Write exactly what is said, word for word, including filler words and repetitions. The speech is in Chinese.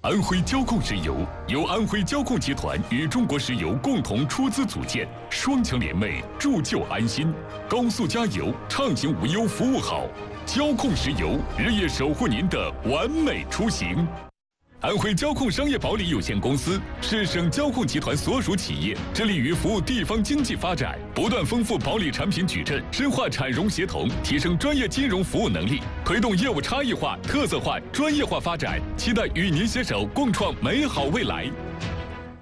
安徽交控石油由安徽交控集团与中国石油共同出资组建，双强联袂，铸就安心。高速加油，畅行无忧，服务好。交控石油日夜守护您的完美出行。安徽交控商业保理有限公司是省交控集团所属企业，致力于服务地方经济发展，不断丰富保理产品矩阵，深化产融协同，提升专业金融服务能力，推动业务差异化、特色化、专业化发展，期待与您携手共创美好未来。